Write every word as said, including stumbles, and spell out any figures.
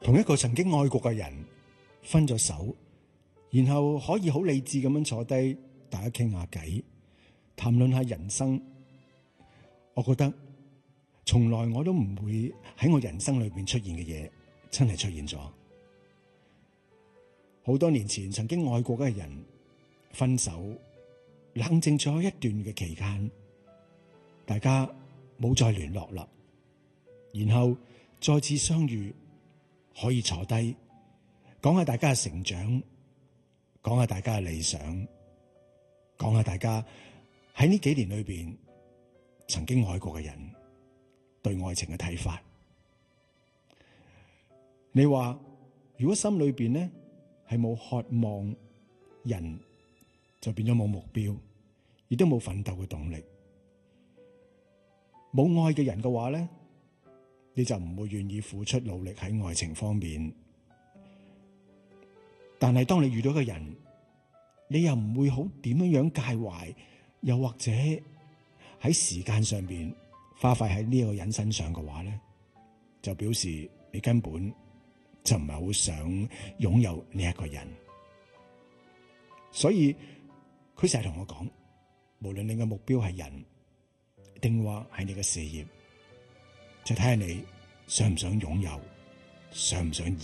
同一個曾經愛過嘅人分咗手，然後可以好理智咁樣坐低，大家傾下偈，談論下人生。我覺得從來我都唔會喺我人生裏邊出現嘅嘢，真係出現咗。好多年前曾經愛過嘅人分手，冷靜咗一段嘅期間，大家冇再聯絡啦，然後再次相遇，可以坐低講下大家嘅成長，講下大家嘅理想，講下大家喺呢幾年裏邊曾經愛過嘅人對愛情嘅睇法。你話如果心裏邊呢係冇渴望，人就變咗冇目標，亦都冇奮鬥嘅動力。冇愛嘅人嘅話咧，你就唔會願意付出努力喺愛情方面。但係當你遇到嘅人，你又唔會好點樣樣介懷，又或者喺時間上邊花費喺呢個人身上嘅話咧，就表示你根本就唔係好想擁有呢一個人。所以佢成日同我講，無論你嘅目標係人，定話係你嘅事業，就睇下你想唔想擁有，想唔想